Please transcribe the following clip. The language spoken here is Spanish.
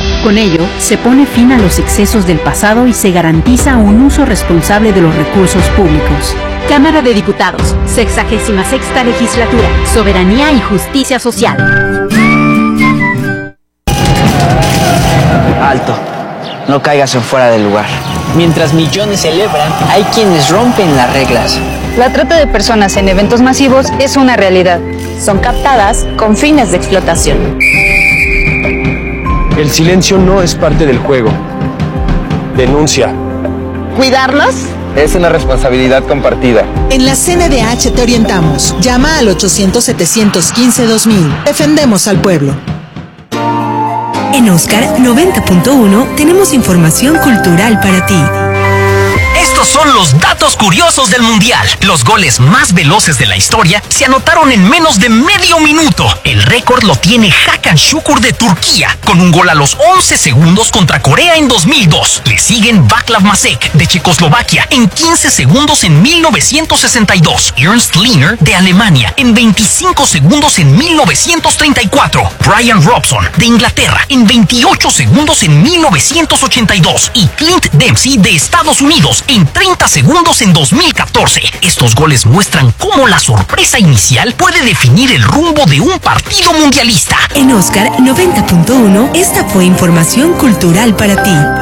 Con ello, se pone fin a los excesos del pasado y se garantiza un uso responsable de los recursos públicos. Cámara de Diputados, 66ª Legislatura, Soberanía y Justicia Social. Alto, no caigas en fuera del lugar. Mientras millones celebran, hay quienes rompen las reglas. La trata de personas en eventos masivos es una realidad. Son captadas con fines de explotación. El silencio no es parte del juego. Denuncia. ¿Cuidarlos? Es una responsabilidad compartida. En la CNDH te orientamos. Llama al 800-715-2000. Defendemos al pueblo. En Oscar 90.1 tenemos información cultural para ti. Estos son los datos curiosos del Mundial. Los goles más veloces de la historia se anotaron en menos de medio minuto. El récord lo tiene Hakan Şükür de Turquía, con un gol a los 11 segundos contra Corea en 2002. Le siguen Václav Mašek de Checoslovaquia en 15 segundos en 1962. Ernst Lehner de Alemania en 25 segundos en 1934. Brian Robson de Inglaterra en 28 segundos en 1982. Y Clint Dempsey de Estados Unidos en 30 segundos en 2014. Estos goles muestran cómo la sorpresa inicial puede definir el rumbo de un partido mundialista. En Oscar 90.1, esta fue información cultural para ti.